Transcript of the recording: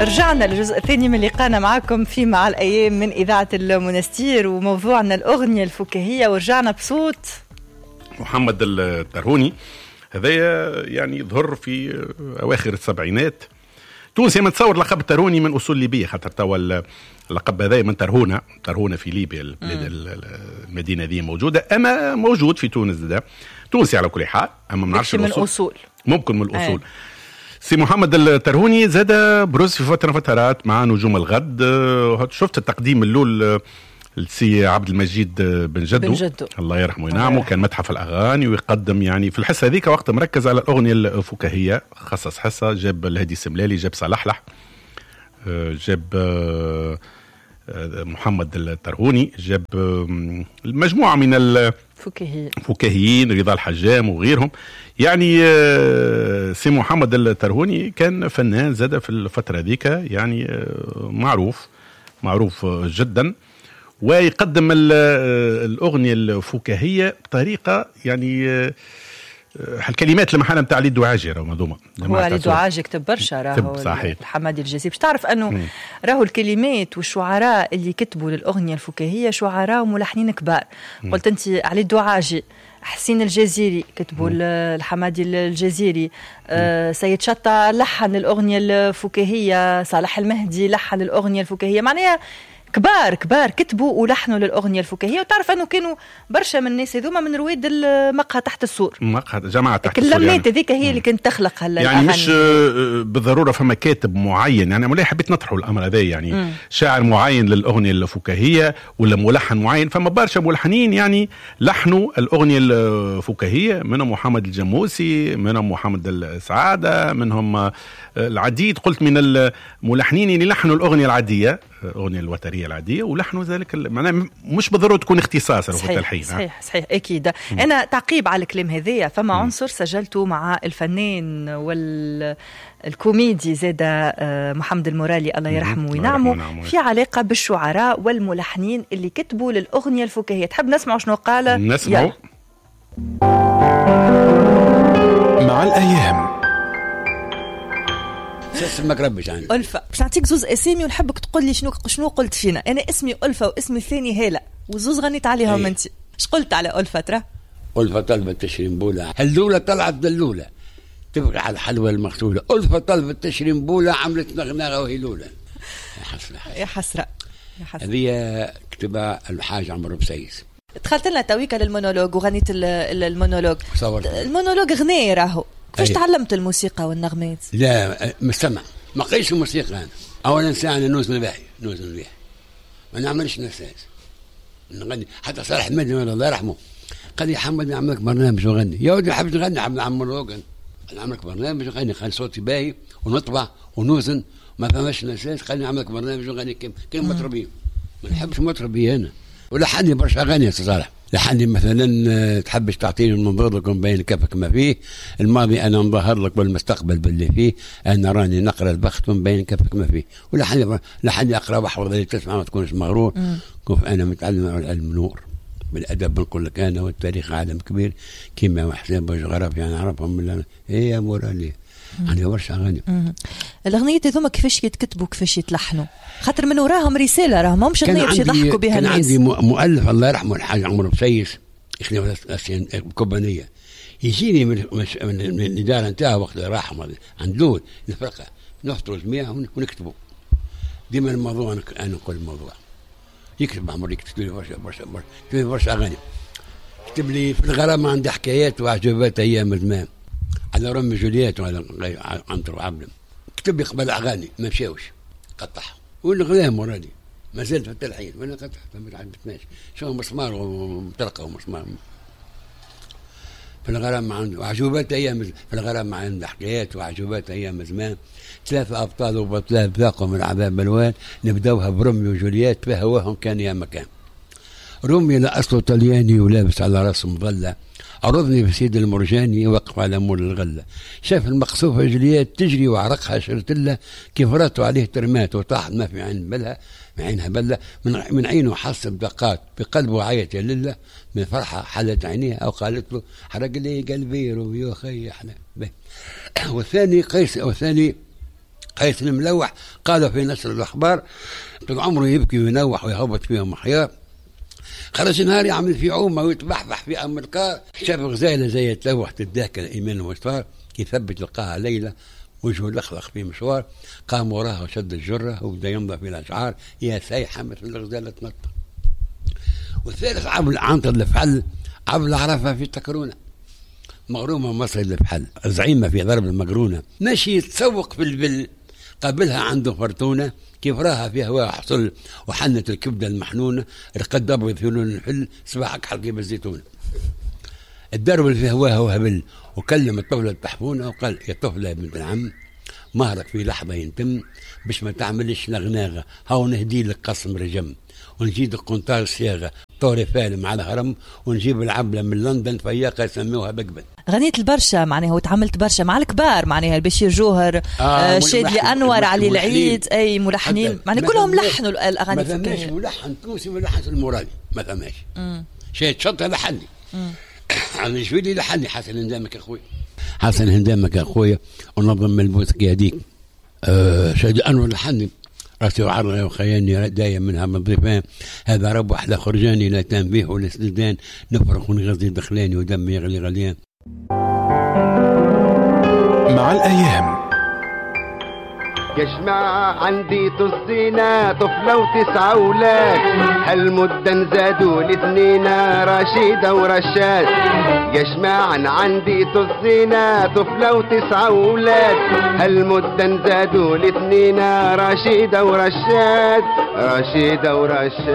رجعنا للجزء الثاني من لقاءنا معكم في مع الأيام من إذاعة المنستير، وموضوعنا الأغنية الفكاهية، ورجعنا بصوت محمد الترهوني. هذا يعني ظهر في أواخر السبعينات. تونس ما تصور لقب الترهوني من أصول ليبية، خاطر توا اللقب هذا من ترهونة في ليبيا، المدينة دي موجودة، أما موجود في تونس ده تونسي على كل حال، أما ما نعرفش من الأصول، ممكن من الأصول. سي محمد الترهوني زاد بروز في فترات مع نجوم الغد. شفت التقديم اللول السي عبد المجيد بن جدو الله يرحمه وينعمه، كان متحف الأغاني ويقدم يعني في الحصة هذيك وقت مركز على الأغنية الفكاهية، خصص حصة، جاب الهادي السملالي، جاب صلاحلح، جاب محمد الترهوني، جاب المجموعة من الفكاهيين، رضا الحجام وغيرهم. يعني سي محمد الترهوني كان فنان زاد في الفترة ذيك، يعني معروف جدا، ويقدم الأغنية الفكاهية بطريقة يعني الكلمات المحالة متاع علي الدعاجي راهو مذومة. هو علي الدعاجي كتب برشا، راهو الحمادي الجزيري. باش تعرف أنه راهو الكلمات والشعراء اللي كتبوا للأغنية الفكاهية شعراء وملحنين كبار. قلت أنت علي الدعاجي، حسين الجزيري كتبوا الحمادي الجزيري، سيد شطة لحن الأغنية الفكاهية، صالح المهدي لحن الأغنية الفكاهية، معناها كبار كتبوا ولحنوا للأغنية الفكاهية. وتعرف أنه كانوا برشا من الناس هذوما من رواد المقهى تحت السور، جماعة تحت السور، اللمات هذيك هي اللي كانت تخلق يعني مش بالضرورة فما كاتب معين. يعني مولاي حبيت نطرحوا الأمر هذا، يعني شاعر معين للأغنية الفكاهية ولا ملحن معين. فما برشا ملحنين يعني لحنوا الأغنية الفكاهية، منهم محمد الجموسي، منهم محمد السعادة، منهم العديد. قلت من الملحنين اللي لحنوا الأغنية العادية، الأغنية الوترية العادية، ونحن ذلك معناه مش بالضرورة تكون اختصاص. صحيح أكيد. أنا تعقيب على الكلام هذيا، فما عنصر سجلته مع الفنان والكوميدي زاد محمد المورالي الله يرحمه وينعمه، في علاقة بالشعراء والملحنين اللي كتبوا للأغنية الفكاهية. تحب نسمع شنو قال؟ نسمعوا مع الأيام. اسمك ربي يعني ألفة. باش نعطيك زوز اسامي ونحبك تقول لي شنو قلت فينا. انا اسمي ألفة واسمي الثاني هالة، وزوز غنيت عليهم انت. ايش قلت على ألفة؟ ترى ألفة طلبت تشرين بوله، هلولة طلعت دلولة تبقى على الحلوة المقتولة. ألفة طلبت تشرين بوله، عملت نغنغة وهلولة. يا حسرة. هذه كتبها الحاج عمرو بسيس. دخلت لنا تويكا للمونولوج وغنيت المونولوج. المونولوج غنية راهو. كيفاش تعلمت الموسيقى والنغمات؟ لا مستمع، ما قيش الموسيقى أنا. أولا ساعة نوزن الباحي ما نعملش نساس نغني. حتى صالح المهدي الله يرحمه قال لي حمد نعملك برنامج وغني. يا ودي حبيت نغني، عمل روغن نعملك برنامج وغني، خلي صوتي باهي ونطبع ونوزن، ما فهمش نساس. قال لي نعملك برنامج وغني كم مطربين. ما نحبش مطربي هنا. ولحني برشا أغاني يا صالح. لحني مثلا تحبش تعطيني المنظور لكم بين كفك ما فيه، الماضي أنا نظهر لك والمستقبل باللي فيه، أنا راني نقرأ البخت من بين كفك ما فيه. ولحني أقرأ وحفظ اللي تسمع ما تكونش مغرور. كيف أنا متعلم على العلم نور، بالأدب بنقول لك أنا، والتاريخ عالم كبير كيما وحسين بوجغرف يعني نعرفهم من يا مورالي. عندي برشا أغاني. الأغنية هذوما كيفاش يتكتبوا كيفاش يتلحنوا؟ خاطر من وراهم رسالة، راهم ماهمش أغنية باش يضحكوا بها الناس. كان عندي مؤلف الله يرحمه الحاج عمرو بسيس يخلي كوبانية، يجيني من الإدارة نتاعه وقت راح عند لول الفرقة نفطروا جميع ونكتبوا ديما الموضوع. أنا نقول الموضوع يكتب عمرو، يكتب لي برشا أغاني. كتب لي في الغرام عندي حكايات وعجبات أيام زمان، على رمي جوليات وعلى عنتر وعبلم. كتب لي قبل أغاني ما مشاوش قطعها، والغلاه مرادي ما زلت حتى الحين وانا قطعت ما عجبتناش. شو مسمار ومطرقه ومسمار في الغرام عنده وعجوبات ايام. في الغرام عنده حكايات وعجوبات ايام زمان. 3 ابطال وبطلات ذاقوا من عذاب الوان، نبداوها برمي وجوليات في هواهم كان يا مكان. رومي لأصله طلياني ولابس على راسه مظلة، عرضني بسيد المرجاني وقف على مول الغلة. شاف المقصوفة جليات تجري وعرقها شرتلة، كيف راتوا عليه ترمات وطاحت ما في عين بلها من عينها بلة. من عينه حس بدقات، بقلبه عيط يا لله من فرحة حلت عينيها أو قالت له حرق لي قلبي رومي وخي احنا. والثاني قيس، والثاني قيس الملوح قال في نشر الأخبار طول عمره يبكي وينوح ويهبط فيهم أحياء. خرج نهار يعمل في عومة ويتبحبح في أم القار، شاف غزالة زي يتلوح تداك الإيمان والمشوار، يثبت لقاها ليلة وجهه لخلق في مشوار، قام وراها وشد الجرة وبدا يمضى في الأشعار يا سايحة مثل الغزالة تنطق. والثالث عبد عنتر الفحل، عبد العرفة في تكرونة، مغرومة مصر الفحل، زعيمة في ضرب المقرونة، ماشي يتسوق في البل، قابلها عنده فرتونة كيف راها في هواء حصل وحنت الكبدة المحنونة، رقد أبيض في لون الحل صباحك حلقي بالزيتون. الدرب في هواها وهبل وكلم الطفلة التحفونة وقال يا طفلة يا بنت العم مهرك في لحظة ينتم باش ما تعملش نغناغة، هاو نهدي لك قسم رجم ونجيب قنطار صياغة طوري فالم على هرم ونجيب العبلة من لندن فياقة يسموها بقبل. غنيت البرشا معناها وتعاملت برشا مع الكبار معناها البشير جوهر شادلي أنور علي العيد أي ملحنين معناها كلهم لحنوا الأغاني. ما ثماش ملحن تونسي ملحن المرادي ما ثماش شيء شطة لحني أنا جويلي لحني حسن هندامك أخوي حسن هندامك أخويا ونظم ملبوسك يديك شادي أنور لحني راسي وعرضي وخياني دايم منها من ضيفان هذا رب أحلى خرجاني لا تنبيه ولا سدان نفرق ونغزي دخلاني ودمي يغلي غليان. مع الأيام يجمع عندي طزينة طفلة و9 أولاد هالمدة زادوا ل2 رشيدة ورشاد. يجمع عندي طزينة طفلة و9 أولاد هالمدة زادوا ل2 رشيدة ورشاد رشيدة ورشاد.